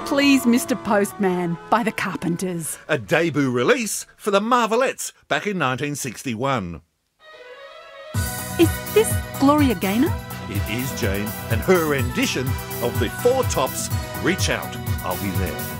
Please, Mr. Postman by the Carpenters. A debut release for the Marvelettes back in 1961. Is this Gloria Gaynor? It is Jane, and her rendition of the Four Tops' Reach Out, I'll Be There.